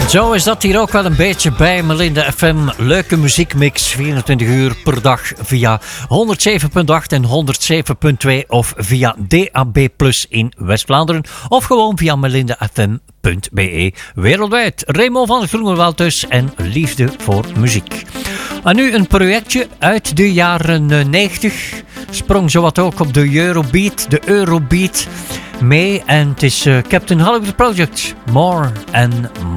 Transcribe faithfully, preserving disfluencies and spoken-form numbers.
Zo is dat hier ook wel een beetje bij Melinda F M. Leuke muziekmix, vierentwintig uur per dag via honderdzeven komma acht en honderdzeven komma twee of via D A B plus in West-Vlaanderen of gewoon via melinda f m punt b e wereldwijd. Remo van het Groenewald dus en liefde voor muziek. En nu een projectje uit de jaren negentig. Sprong zowat ook op de Eurobeat, de Eurobeat mee. En het is uh, Captain Hollywood Project. More and More.